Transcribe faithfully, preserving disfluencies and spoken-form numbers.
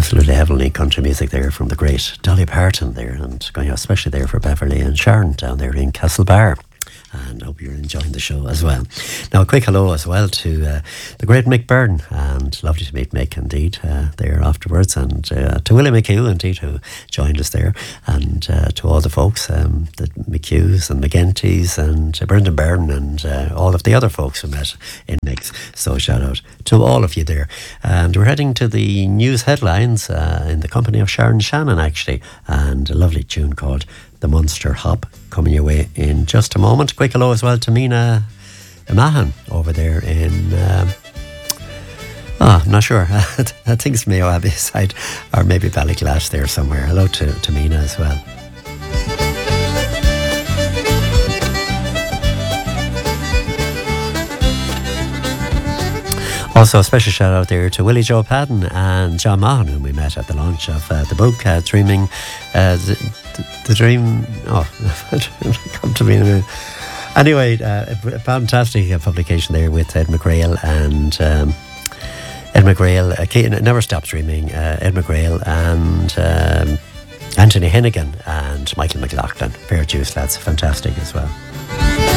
absolutely heavenly country music there from the great Dolly Parton there, and you know, especially there for Beverly and Sharon down there in Castlebar. And I hope you're enjoying the show as well. Now, a quick hello as well to uh, the great Mick Byrne, and lovely to meet Mick indeed uh, there afterwards, and uh, to Willie McHugh indeed, who joined us there, and uh, to all the folks, um, the McHughes and McGinty's and uh, Brendan Byrne and uh, all of the other folks who met in Mix. So shout out to all of you there. And we're heading to the news headlines uh, in the company of Sharon Shannon actually, and a lovely tune called The Munster Hop coming your way in just a moment. Quick hello as well to Mina Mahan over there in um, oh, I'm not sure. I think it's Mayo Abbey side, or maybe Ballyglass there somewhere. Hello to, to Mina as well. Also, a special shout out there to Willie Joe Padden and John Mahan, whom we met at the launch of uh, the book, uh, Dreaming uh, the, the, the Dream. Oh, come to me in a minute. Anyway, uh, a fantastic uh, publication there with Ed McGrail and um, Ed McGrail, uh, Kate, Never Stop Dreaming, uh, Ed McGrail and um, Anthony Hennigan and Michael McLaughlin. Fair juice, lads. Fantastic as well.